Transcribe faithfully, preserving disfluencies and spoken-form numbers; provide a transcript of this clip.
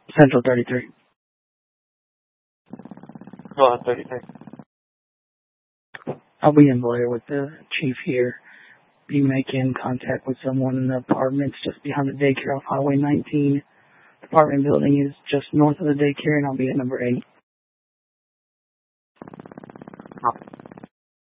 Central thirty-three. Go ahead, thirty-three. I'll be in Blair with the chief here. Be making contact with someone in the apartments just behind the daycare off Highway nineteen. The apartment building is just north of the daycare, and I'll be at number eight. Okay.